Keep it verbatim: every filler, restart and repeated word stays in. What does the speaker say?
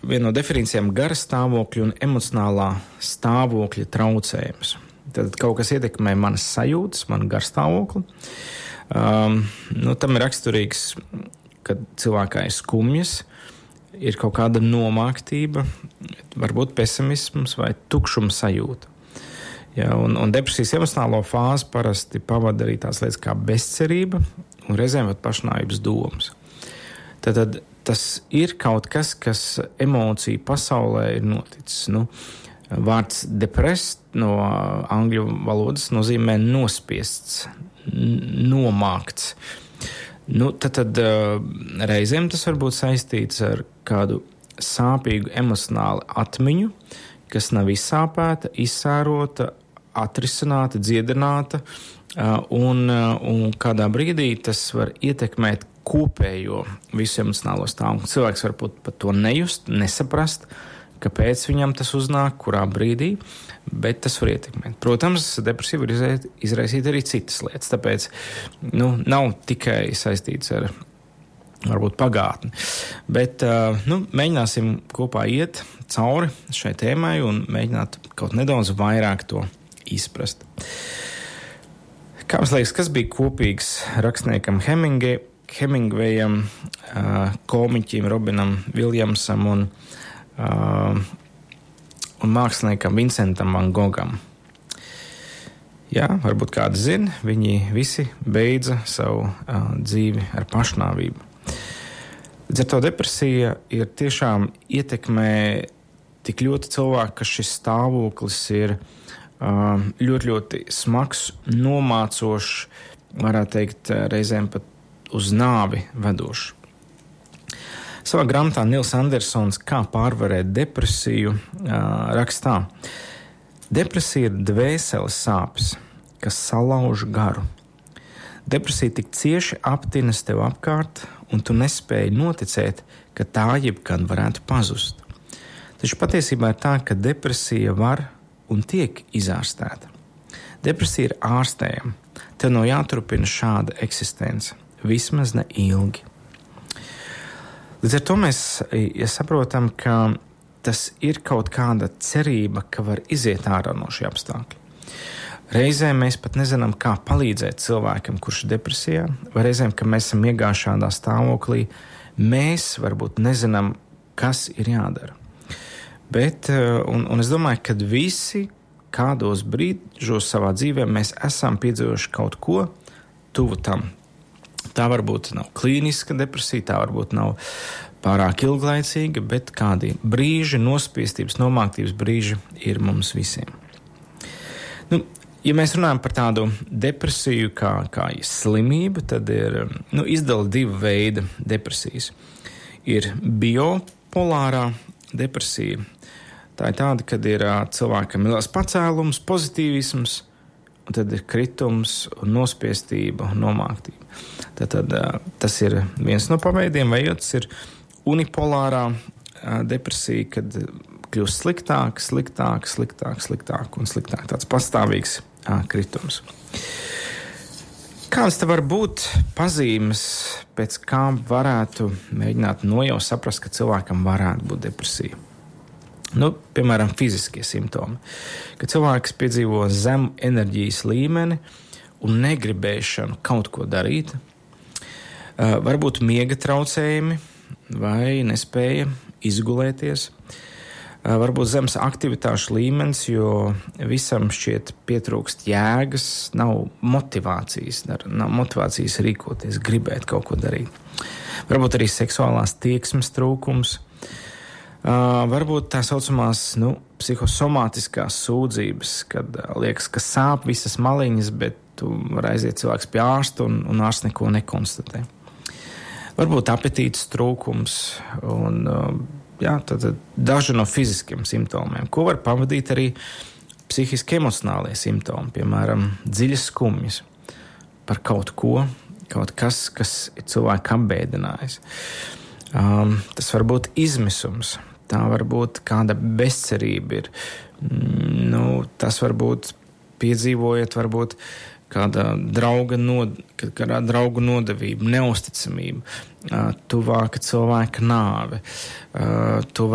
viena no definīcijām gara stāvokļa un emocionālā stāvokļa traucējums. Tad kaut kas ietekmē manas sajūtas, manu garu stāvokli. Um, nu, tam ir raksturīgs, kad cilvēkā ir skumjas, ir kaut kāda nomāktība, varbūt pesimisms vai tukšuma sajūta. Ja, un, un depresijas emocionālo fāzi parasti pavada arī tās lietas kā bezcerība un reizēm pat pašnāvības domas. Tad, tad tas ir kaut kas, kas emociju pasaulē ir noticis. Nu, vārds depressed no angļu valodas nozīmē nospiests, nomākts. Nu, tad, tad reizēm tas var būt saistīts ar kādu sāpīgu emocionālu atmiņu, kas nav izsāpēta, izsērota, atrisināta, dziedināta, un, un kādā brīdī tas var ietekmēt kopējo visu emocionālo stāvokli. Cilvēks var pat to nejust, nesaprast, kāpēc viņam tas uznāk, kurā brīdī, bet tas var ietekmēt. Protams, depresija var izraisīt arī citas lietas, tāpēc nu, nav tikai saistīts ar varbūt pagātni. Bet nu, mēģināsim kopā iet cauri šai tēmai un mēģināt kaut nedaudz vairāk to izprast. Kā jums liekas, kas bija kopīgs rakstniekam Hemingway, Hemingwayam, komiķim Robinam Viljamsam un, un māksliniekam Vincentam Van Gogam? Jā, varbūt kādi zina, viņi visi beidza savu dzīvi ar pašnāvību. Līdz ar to depresija ir tiešām ietekmē tik ļoti cilvēku, ka šis stāvoklis ir ļoti, ļoti smags, nomācošs, varētu teikt, reizēm pat uz nāvi vedošs. Savā grāmatā Nils Andersons Kā pārvarēt depresiju rakstā: depresija ir dvēseles sāpes, kas salauž garu. Depresija tik cieši aptinas tev apkārt, un tu nespēji noticēt, ka tā jebkad varētu pazust. Taču patiesībā ir tā, ka depresija var un tiek izārstēta. Depresija ir ārstējama. Tev nav jāturpina šāda eksistence, vismaz ne ilgi. Līdz ar to mēs ja saprotam, ka tas ir kaut kāda cerība, ka var iziet ārā no šī apstākļa. Reizēm mēs pat nezinām, kā palīdzēt cilvēkam, kurš ir depresijā, vai reizēm, ka mēs esam iegājuši šādā stāvoklī, mēs varbūt nezinām, kas ir jādara. Bet, un, un es domāju, ka visi kādos brīžos savā dzīvē mēs esam piedzīvojuši kaut ko tuvu tam. Tā varbūt nav klīniska depresija, tā varbūt nav pārāk ilglaicīga, bet kādi brīži, nospiestības, nomāktības brīži ir mums visiem. Nu, ja mēs runājam par tādu depresiju kā, kā slimību, tad ir nu, izdala divu veidu depresijas. Ir biopolārā depresija. Tā ir tāda, kad ir cilvēkam liels pacēlums, pozitīvisms, un tad ir kritums, nospiestība, nomāktība. Tad, tad tas ir viens no paveidiem, vai otrs ir unipolārā depresija, kad kļūst sliktāk, sliktāk, sliktāk, sliktāk un sliktāk. Tāds pastāvīgs kritums. Kādas te var būt pazīmes, pēc kā varētu mēģināt nojaust, saprast, ka cilvēkam varētu būt depresija? Nu, piemēram, fiziskie simptomi. Kad cilvēks piedzīvo zemu enerģijas līmeni un negribēšanu kaut ko darīt, varbūt miega traucējumi vai nespēja izgulēties, varbūt zems aktivitāšu līmenis, jo visam šķiet pietrūkst jēgas, nav motivācijas, nav motivācijas rīkoties, gribēt kaut ko darīt. Varbūt arī seksuālās tieksmes trūkums, varbūt tā saucamās nu, psihosomātiskās sūdzības, kad liekas, ka sāp visas maliņas, bet tu var aiziet cilvēks pie ārsta un, un ārsts neko nekonstatē. Varbūt apetītes trūkums un jā, tad daži no fiziskiem simptomiem, ko var pavadīt arī psihiski emocionālie simptomi, piemēram, dziļas skumjas par kaut ko, kaut kas, kas ir cilvēku apbēdinājis. Um, tas var būt izmisums, tā var būt kāda bezcerība ir. Nu, tas var būt piedzīvojot, varbūt kāda drauga, nod, kādā draugu nodevība, neusticamība, tuvāka cilvēka nāve. Tu